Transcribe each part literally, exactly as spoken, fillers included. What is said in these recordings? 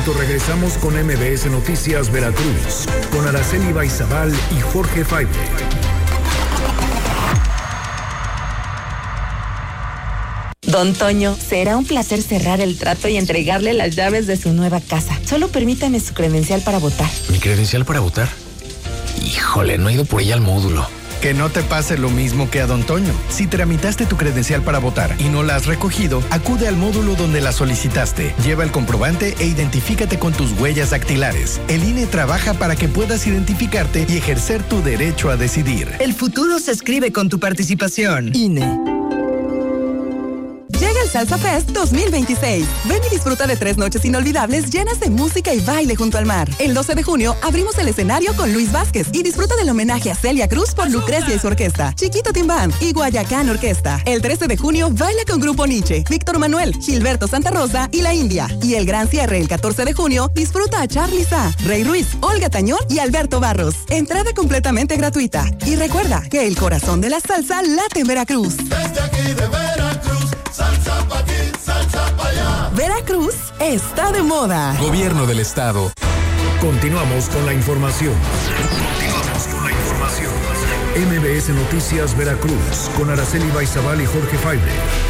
momento regresamos con M B S Noticias Veracruz, con Araceli Baizabal y Jorge Faible. Don Toño, será un placer cerrar el trato y entregarle las llaves de su nueva casa. Solo permítame su credencial para votar. ¿Mi credencial para votar? Híjole, no he ido por ella al módulo. Que no te pase lo mismo que a Don Toño. Si tramitaste tu credencial para votar y no la has recogido, acude al módulo donde la solicitaste. Lleva el comprobante e identifícate con tus huellas dactilares. El I N E trabaja para que puedas identificarte y ejercer tu derecho a decidir. El futuro se escribe con tu participación. I N E. Llega el Salsa Fest dos mil veintiséis. Ven y disfruta de tres noches inolvidables llenas de música y baile junto al mar. El doce de junio abrimos el escenario con Luis Vázquez y disfruta del homenaje a Celia Cruz por Lucrecia y su orquesta, Chiquito Team Band y Guayacán Orquesta. El trece de junio baila con Grupo Nietzsche, Víctor Manuel, Gilberto Santa Rosa y La India. Y el gran cierre el catorce de junio disfruta a Charly Sa, Rey Ruiz, Olga Tañón y Alberto Barros. Entrada completamente gratuita. Y recuerda que el corazón de la salsa late en Veracruz. Desde aquí de Veracruz, salsa pa' aquí, salsa pa' allá. Veracruz está de moda. Gobierno del Estado. Continuamos con la información. Continuamos con la información. M B S Noticias Veracruz, con Araceli Baizabal y Jorge Faible.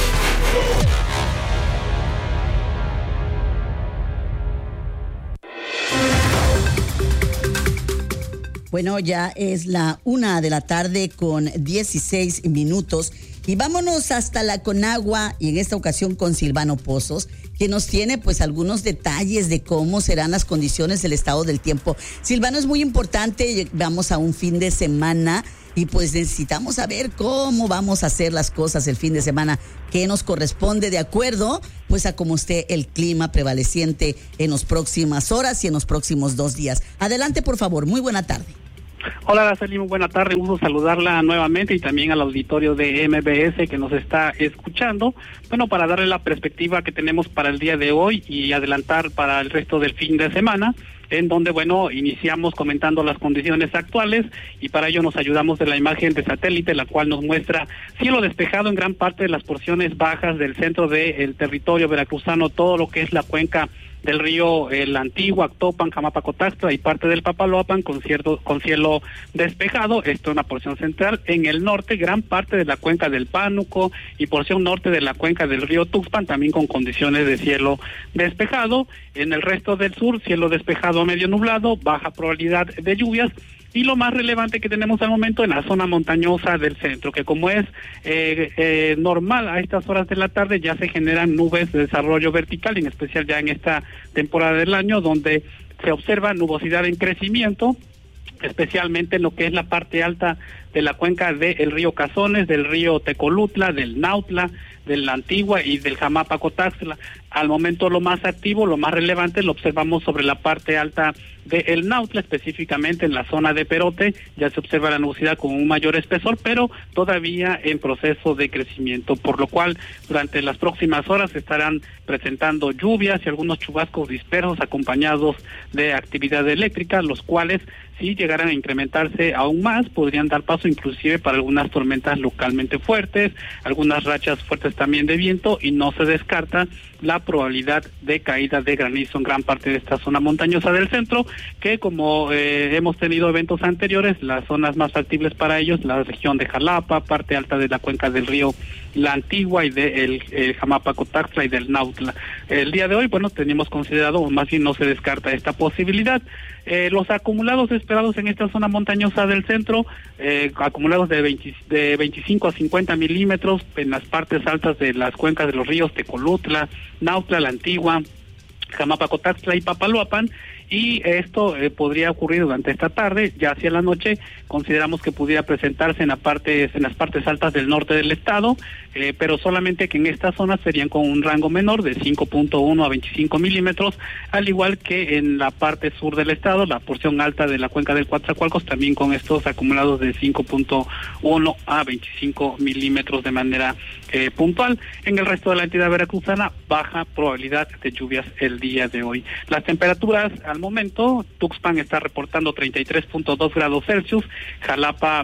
Bueno, ya es la una de la tarde con dieciséis minutos y vámonos hasta la Conagua y en esta ocasión con Silvano Pozos, que nos tiene pues algunos detalles de cómo serán las condiciones del estado del tiempo. Silvano, es muy importante, vamos a un fin de semana y pues necesitamos saber cómo vamos a hacer las cosas el fin de semana, qué nos corresponde de acuerdo pues a cómo esté el clima prevaleciente en las próximas horas y en los próximos dos días. Adelante, por favor, muy buena tarde. Hola, Araceli, muy buena tarde, un gusto saludarla nuevamente y también al auditorio de M B S que nos está escuchando. Bueno, para darle la perspectiva que tenemos para el día de hoy y adelantar para el resto del fin de semana, en donde, bueno, iniciamos comentando las condiciones actuales y para ello nos ayudamos de la imagen de satélite, la cual nos muestra cielo despejado en gran parte de las porciones bajas del centro del territorio veracruzano, todo lo que es la cuenca del río El Antiguo, Actopan, Jamapacotaxtla y parte del Papaloapan con cierto con cielo despejado. Esto es una porción central. En el norte, gran parte de la cuenca del Pánuco y porción norte de la cuenca del río Tuxpan, también con condiciones de cielo despejado. En el resto del sur, cielo despejado medio nublado, baja probabilidad de lluvias. Y lo más relevante que tenemos al momento en la zona montañosa del centro, que como es eh, eh, normal a estas horas de la tarde, ya se generan nubes de desarrollo vertical, en especial ya en esta temporada del año, donde se observa nubosidad en crecimiento, especialmente en lo que es la parte alta de la cuenca del río Cazones, del río Tecolutla, del Nautla, de la Antigua y del Jamapacotaxtla. Al momento lo más activo, lo más relevante, lo observamos sobre la parte alta del Nautla, específicamente en la zona de Perote. Ya se observa la nubosidad con un mayor espesor, pero todavía en proceso de crecimiento, por lo cual durante las próximas horas se estarán presentando lluvias y algunos chubascos dispersos acompañados de actividad eléctrica, los cuales, si llegaran a incrementarse aún más, podrían dar paso inclusive para algunas tormentas localmente fuertes, algunas rachas fuertes también de viento, y no se descarta la probabilidad de caída de granizo en gran parte de esta zona montañosa del centro, que como eh, hemos tenido eventos anteriores, las zonas más factibles para ellos, la región de Jalapa, parte alta de la cuenca del río La Antigua y del de el Jamapacotaxtla y del Nautla. El día de hoy, bueno, tenemos considerado, o más bien no se descarta esta posibilidad. Eh, los acumulados esperados en esta zona montañosa del centro, eh, acumulados de, veinte, de veinticinco a cincuenta milímetros en las partes altas de las cuencas de los ríos Tecolutla, Nautla, La Antigua, Jamapacotaxtla y Papaloapan, y esto eh, podría ocurrir durante esta tarde. Ya hacia la noche consideramos que pudiera presentarse en, la parte, en las partes altas del norte del estado, eh, pero solamente que en esta zona serían con un rango menor de cinco punto uno a veinticinco milímetros, al igual que en la parte sur del estado, la porción alta de la cuenca del Coatzacoalcos, también con estos acumulados de cinco punto uno a veinticinco milímetros de manera eh, puntual. En el resto de la entidad veracruzana, baja probabilidad de lluvias el día de hoy. Las temperaturas al momento, Tuxpan está reportando treinta y tres punto dos grados Celsius, Jalapa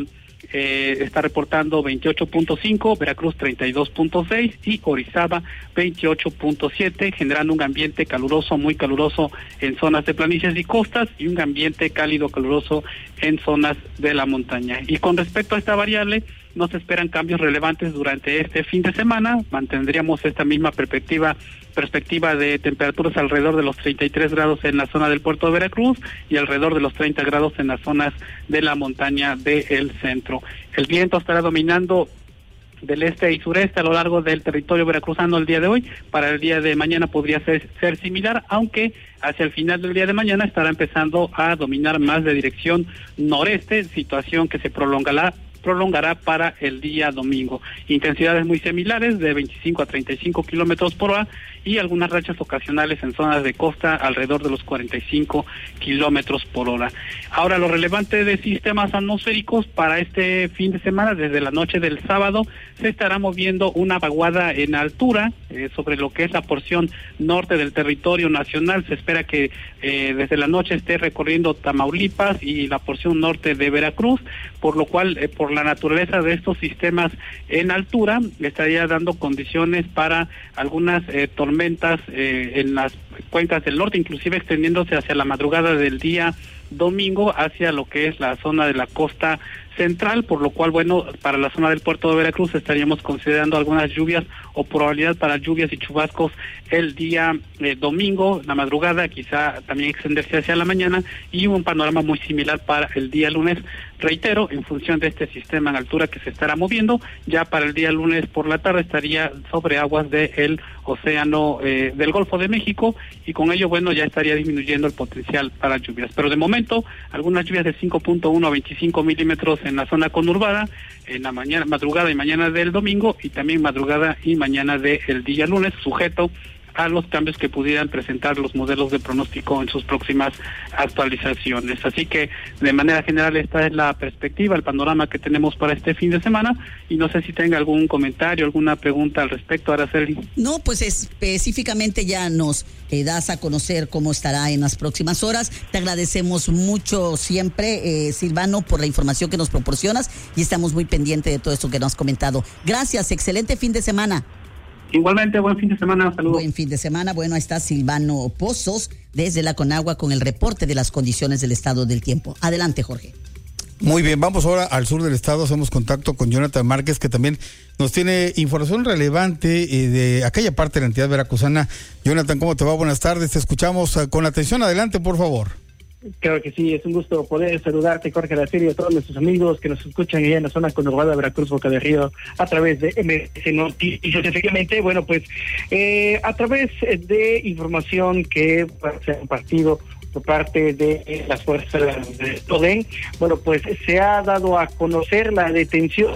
eh, está reportando veintiocho punto cinco, Veracruz treinta y dos punto seis y Orizaba veintiocho punto siete, generando un ambiente caluroso, muy caluroso en zonas de planicies y costas y un ambiente cálido, caluroso en zonas de la montaña. Y con respecto a esta variable, no se esperan cambios relevantes durante este fin de semana. Mantendríamos esta misma perspectiva perspectiva de temperaturas alrededor de los treinta y tres grados en la zona del puerto de Veracruz y alrededor de los treinta grados en las zonas de la montaña del centro. El viento estará dominando del este y sureste a lo largo del territorio veracruzano el día de hoy. Para el día de mañana podría ser, ser similar, aunque hacia el final del día de mañana estará empezando a dominar más de dirección noreste, situación que se prolongará prolongará para el día domingo. Intensidades muy similares de veinticinco a treinta y cinco kilómetros por hora y algunas rachas ocasionales en zonas de costa alrededor de los cuarenta y cinco kilómetros por hora. Ahora, lo relevante de sistemas atmosféricos para este fin de semana, desde la noche del sábado, se estará moviendo una vaguada en altura eh, sobre lo que es la porción norte del territorio nacional. Se espera que eh, desde la noche esté recorriendo Tamaulipas y la porción norte de Veracruz, por lo cual, eh, por la naturaleza de estos sistemas en altura, estaría dando condiciones para algunas eh, tormentas eh, en las cuencas del norte, inclusive extendiéndose hacia la madrugada del día domingo hacia lo que es la zona de la costa central, por lo cual, bueno, para la zona del puerto de Veracruz estaríamos considerando algunas lluvias o probabilidad para lluvias y chubascos el día eh, domingo, la madrugada, quizá también extenderse hacia la mañana, y un panorama muy similar para el día lunes. Reitero, en función de este sistema en altura que se estará moviendo, ya para el día lunes por la tarde estaría sobre aguas del océano eh, del Golfo de México, y con ello, bueno, ya estaría disminuyendo el potencial para lluvias. Pero de momento, algunas lluvias de cinco punto uno a veinticinco milímetros en la zona conurbada, en la mañana, madrugada y mañana del domingo, y también madrugada y mañana del día lunes, sujeto a los cambios que pudieran presentar los modelos de pronóstico en sus próximas actualizaciones. Así que, de manera general, esta es la perspectiva, el panorama que tenemos para este fin de semana, y no sé si tenga algún comentario, alguna pregunta al respecto, Araceli. No, pues específicamente ya nos eh, das a conocer cómo estará en las próximas horas. Te agradecemos mucho siempre, eh, Silvano, por la información que nos proporcionas, y estamos muy pendientes de todo esto que nos has comentado. Gracias, excelente fin de semana. Igualmente, buen fin de semana, saludos. Buen fin de semana. Bueno, ahí está Silvano Pozos desde la Conagua con el reporte de las condiciones del estado del tiempo. Adelante, Jorge. Muy bien, vamos ahora al sur del estado, hacemos contacto con Jonathan Márquez, que también nos tiene información relevante eh, de aquella parte de la entidad veracruzana. Jonathan, ¿cómo te va? Buenas tardes, te escuchamos uh, con atención, adelante, por favor. Claro que sí, es un gusto poder saludarte, Jorge Araceli, a todos nuestros amigos que nos escuchan allá en la zona conurbada de Veracruz, Boca del Río, a través de M B S Noticias. Efectivamente, bueno, pues eh, a través de información que se ha compartido por parte de las fuerzas de Toden, bueno, pues se ha dado a conocer la detención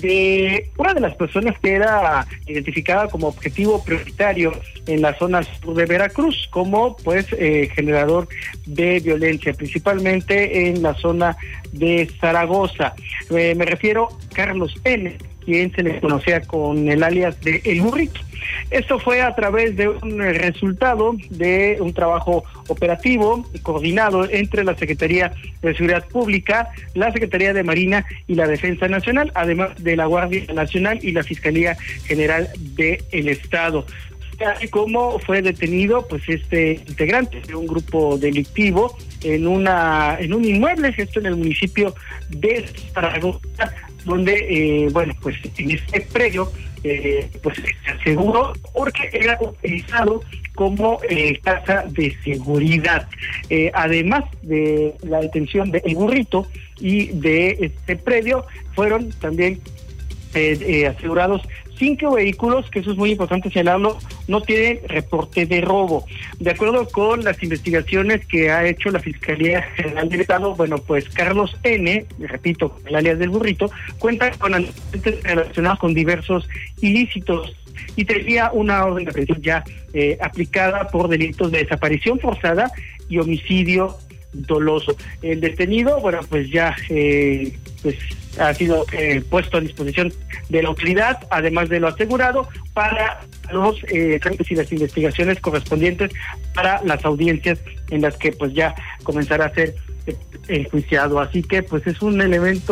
de una de las personas que era identificada como objetivo prioritario en la zona sur de Veracruz, como pues eh, generador de violencia, principalmente en la zona de Zaragoza. Eh, me refiero a Carlos N., quien se le conocía con el alias de El Burrito. Esto fue a través de un resultado de un trabajo operativo y coordinado entre la Secretaría de Seguridad Pública, la Secretaría de Marina y la Defensa Nacional, además de la Guardia Nacional y la Fiscalía General del Estado. Así como fue detenido pues este integrante de un grupo delictivo en una en un inmueble, esto en el municipio de Zaragoza, donde eh, bueno, pues en este predio eh, pues se aseguró porque era utilizado como eh, casa de seguridad. Eh, además de la detención de El Burrito y de este predio, fueron también eh, eh, asegurados cinco vehículos, que eso es muy importante señalarlo, no tienen reporte de robo. De acuerdo con las investigaciones que ha hecho la Fiscalía General del Estado, bueno, pues Carlos N., repito, el alias del Burrito, cuenta con antecedentes relacionados con diversos ilícitos y tenía una orden de aprehensión ya eh, aplicada por delitos de desaparición forzada y homicidio doloso. El detenido, bueno, pues ya eh, pues ha sido eh, puesto a disposición de la autoridad, además de lo asegurado, para los eh, trámites y las investigaciones correspondientes para las audiencias en las que pues ya comenzará a ser enjuiciado. Así que pues es un elemento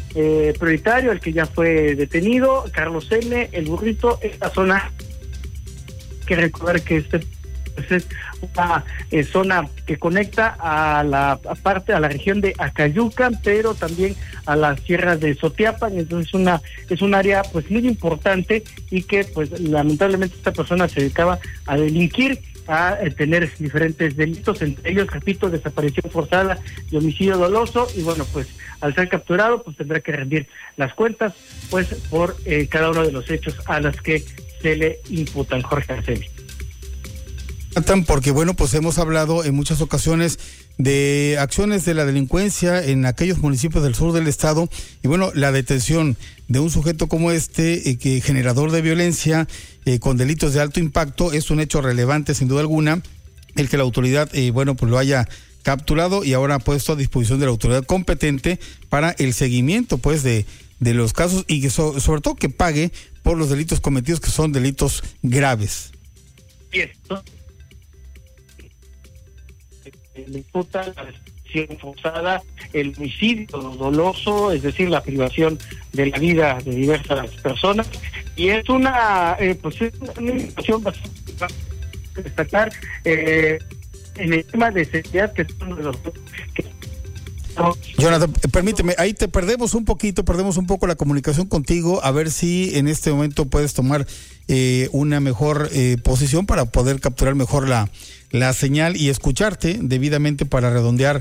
eh, prioritario, el que ya fue detenido, Carlos N., el burrito, esta zona, que recordar que este pues es una eh, zona que conecta a la a parte a la región de Acayucan, pero también a las sierras de Sotiapan. Entonces una es un área pues muy importante y que pues lamentablemente esta persona se dedicaba a delinquir, a eh, tener diferentes delitos, entre ellos, repito, desaparición forzada y homicidio doloso, y bueno, pues al ser capturado pues tendrá que rendir las cuentas pues por eh, cada uno de los hechos a los que se le imputan. Jorge Araceli. Porque bueno, pues hemos hablado en muchas ocasiones de acciones de la delincuencia en aquellos municipios del sur del estado, y bueno, la detención de un sujeto como este, eh, que generador de violencia eh, con delitos de alto impacto, es un hecho relevante sin duda alguna, el que la autoridad, eh, bueno, pues lo haya capturado y ahora puesto a disposición de la autoridad competente para el seguimiento pues de, de los casos, y que so, sobre todo que pague por los delitos cometidos, que son delitos graves. Bien, ¿no? Le imputa la desaparición forzada, el homicidio doloso, es decir, la privación de la vida de diversas personas, y es una eh, pues es una situación bastante destacar eh, en el tema de seguridad, que es uno de los que Jonathan, permíteme, ahí te perdemos un poquito, perdemos un poco la comunicación contigo, a ver si en este momento puedes tomar eh, una mejor eh, posición para poder capturar mejor la, la señal y escucharte debidamente para redondear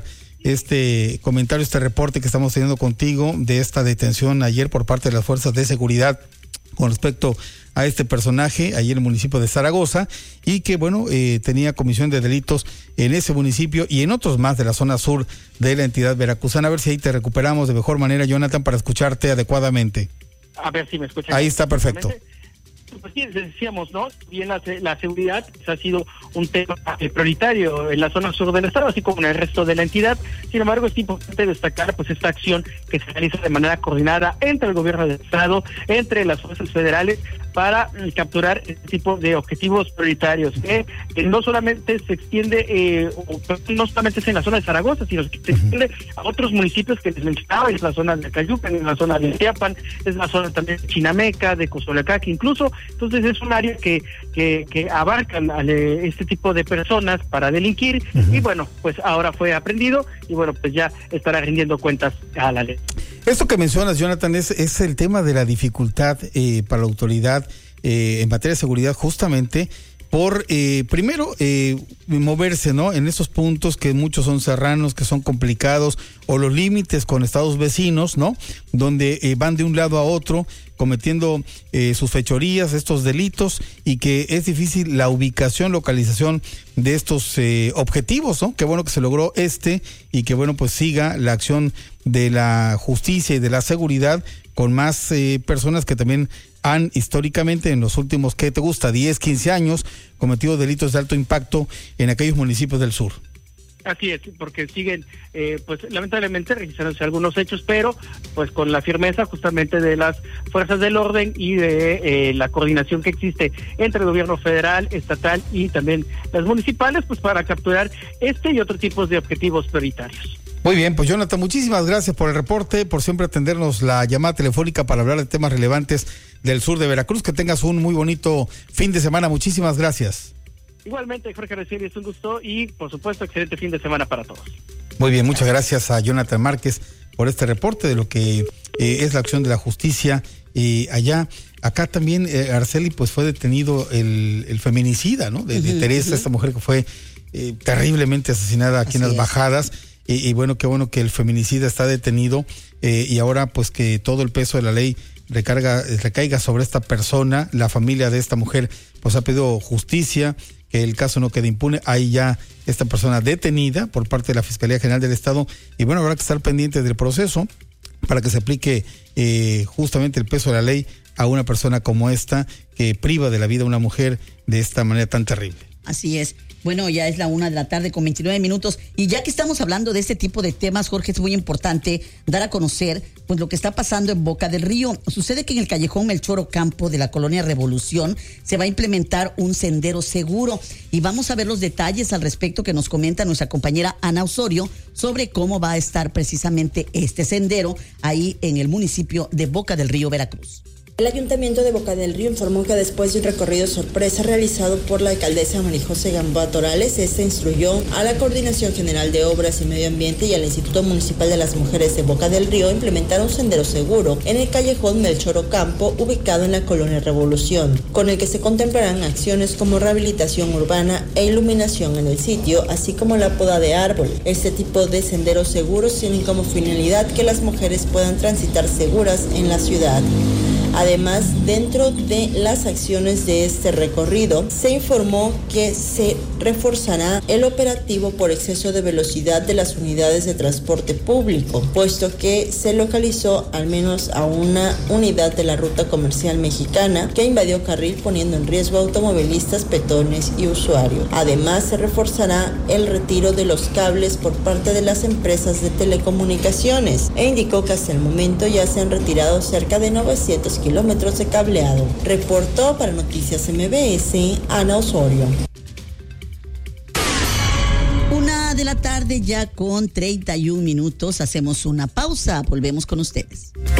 este comentario, este reporte que estamos teniendo contigo de esta detención ayer por parte de las fuerzas de seguridad con respecto a este personaje allí en el municipio de Zaragoza, y que bueno, eh, tenía comisión de delitos en ese municipio y en otros más de la zona sur de la entidad veracruzana. A ver si ahí te recuperamos de mejor manera, Jonathan, para escucharte adecuadamente. A ver si me escuchan. Ahí está perfecto. Pues sí, decíamos, ¿no? Bien, la, la seguridad pues, ha sido un tema eh, prioritario en la zona sur del estado, así como en el resto de la entidad. Sin embargo, es importante destacar pues esta acción que se realiza de manera coordinada entre el gobierno del estado, entre las fuerzas federales, para eh, capturar este tipo de objetivos prioritarios, que eh, no solamente se extiende, eh, no solamente es en la zona de Zaragoza, sino que se extiende a otros municipios que les mencionaba, es la zona de Acayucan, es la zona de Tiapan, es la zona también de Chinameca, de Cozolacac, incluso. Entonces es un área que que, que abarcan a le, este tipo de personas para delinquir, uh-huh. Y bueno, pues ahora fue aprendido y bueno, pues ya estará rindiendo cuentas a la ley. Esto que mencionas, Jonathan, es, es el tema de la dificultad eh, para la autoridad eh, en materia de seguridad, justamente por, eh, primero, eh, moverse, ¿no? En esos puntos que muchos son serranos, que son complicados, o los límites con estados vecinos, ¿no? Donde eh, van de un lado a otro cometiendo eh, sus fechorías, estos delitos, y que es difícil la ubicación, localización de estos eh, objetivos, ¿no? Qué bueno que se logró este, y que bueno, pues siga la acción de la justicia y de la seguridad con más eh, personas que también han históricamente en los últimos, ¿qué te gusta? diez, quince años, cometido delitos de alto impacto en aquellos municipios del sur. Así es, porque siguen, eh, pues lamentablemente registrándose algunos hechos, pero pues con la firmeza justamente de las fuerzas del orden y de eh, la coordinación que existe entre el gobierno federal, estatal y también las municipales, pues para capturar este y otros tipos de objetivos prioritarios. Muy bien, pues Jonathan, muchísimas gracias por el reporte, por siempre atendernos la llamada telefónica para hablar de temas relevantes del sur de Veracruz. Que tengas un muy bonito fin de semana. Muchísimas gracias. Igualmente, Jorge Araceli, es un gusto y, por supuesto, excelente fin de semana para todos. Muy bien, muchas gracias a Jonathan Márquez por este reporte de lo que eh, es la acción de la justicia eh, allá. Acá también, eh, Araceli, pues fue detenido el, el feminicida, ¿no? De, de uh-huh, Teresa, uh-huh. Esta mujer que fue eh, terriblemente asesinada aquí Así en las es. Bajadas. Y, y bueno, qué bueno que el feminicida está detenido eh, y ahora pues que todo el peso de la ley recarga, recaiga sobre esta persona. La familia de esta mujer pues ha pedido justicia, que el caso no quede impune. Hay ya esta persona detenida por parte de la Fiscalía General del Estado y bueno, habrá que estar pendiente del proceso para que se aplique eh, justamente el peso de la ley a una persona como esta que priva de la vida a una mujer de esta manera tan terrible. Así es. Bueno, ya es la una de la tarde con veintinueve minutos y ya que estamos hablando de este tipo de temas, Jorge, es muy importante dar a conocer pues lo que está pasando en Boca del Río. Sucede que en el callejón Melchor Ocampo de la colonia Revolución se va a implementar un sendero seguro y vamos a ver los detalles al respecto que nos comenta nuestra compañera Ana Osorio sobre cómo va a estar precisamente este sendero ahí en el municipio de Boca del Río, Veracruz. El Ayuntamiento de Boca del Río informó que después de un recorrido sorpresa realizado por la alcaldesa María José Gamboa Torales, este instruyó a la Coordinación General de Obras y Medio Ambiente y al Instituto Municipal de las Mujeres de Boca del Río implementar un sendero seguro en el callejón Melchor Ocampo, ubicado en la colonia Revolución, con el que se contemplarán acciones como rehabilitación urbana e iluminación en el sitio, así como la poda de árbol. Este tipo de senderos seguros tienen como finalidad que las mujeres puedan transitar seguras en la ciudad. Además, dentro de las acciones de este recorrido, se informó que se reforzará el operativo por exceso de velocidad de las unidades de transporte público, puesto que se localizó al menos a una unidad de la ruta comercial mexicana que invadió carril poniendo en riesgo a automovilistas, peatones y usuarios. Además, se reforzará el retiro de los cables por parte de las empresas de telecomunicaciones e indicó que hasta el momento ya se han retirado cerca de novecientos kilómetros de cableado. Reportó para Noticias M B S, Ana Osorio. Una de la tarde ya con treinta y un minutos. Hacemos una pausa. Volvemos con ustedes.